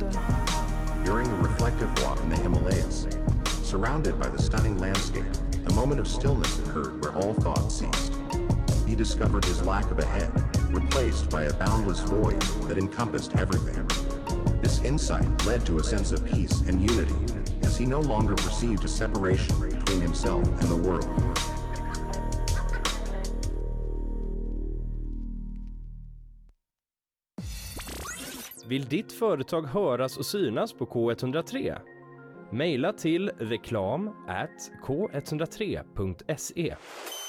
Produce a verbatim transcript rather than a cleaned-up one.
stund. During a reflective walk in the Himalayas, surrounded by the stunning landscape, a moment of stillness occurred where all thought ceased. He discovered his lack of a head, replaced by a boundless void that encompassed everything. This insight led to a sense of peace and unity, as he no longer perceived a separation between himself and the world. Vill ditt företag höras och synas på K ett noll tre? Maila till reklam at k ett noll tre punkt se.